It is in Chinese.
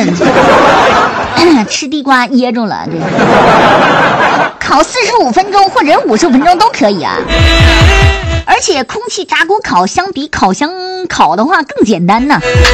吃地瓜噎住了，烤45分钟或者50分钟都可以啊。而且空气炸锅烤相比烤箱烤的话更简单呢。